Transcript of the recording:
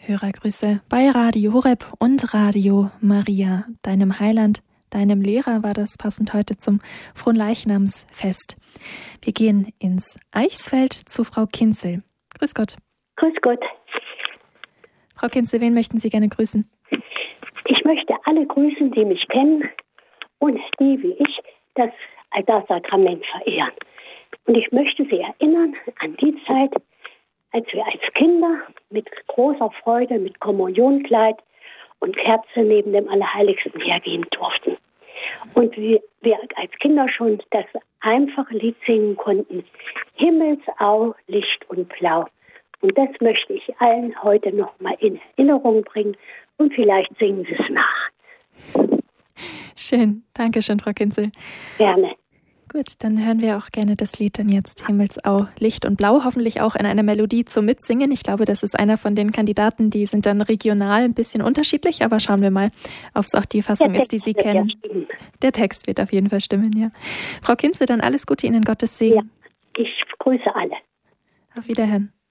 Hörergrüße bei Radio Horeb und Radio Maria, deinem Heiland, deinem Lehrer war das passend heute zum Fronleichnamsfest. Wir gehen ins Eichsfeld zu Frau Kinzel. Grüß Gott. Grüß Gott. Frau Kinzel, wen möchten Sie gerne grüßen? Ich möchte alle grüßen, die mich kennen und die, wie ich, das Sakrament verehren. Und ich möchte Sie erinnern an die Zeit, als wir als Kinder mit großer Freude, mit Kommunionkleid und Kerze neben dem Allerheiligsten hergehen durften. Und wir als Kinder schon das einfache Lied singen konnten: Himmelsau, Licht und Blau. Und das möchte ich allen heute noch mal in Erinnerung bringen und vielleicht singen Sie es nach. Schön, danke schön, Frau Kinzel. Gerne. Gut, dann hören wir auch gerne das Lied dann jetzt Himmelsau, Licht und Blau, hoffentlich auch in einer Melodie zum Mitsingen. Ich glaube, das ist einer von den Kandidaten, die sind dann regional ein bisschen unterschiedlich, aber schauen wir mal, ob es auch die Fassung ist, die Sie kennen. Der Text wird auf jeden Fall stimmen, ja. Frau Kinzel, dann alles Gute Ihnen, Gottes Segen. Ja, ich grüße alle. Auf Wiederhören.